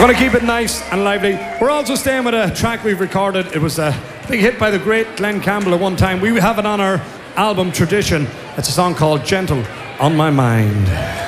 going to keep it nice and lively. We're also staying with a track we've recorded. It was a big hit by the great Glenn Campbell at one time. We have it on our album Tradition. It's a song called Gentle on My Mind.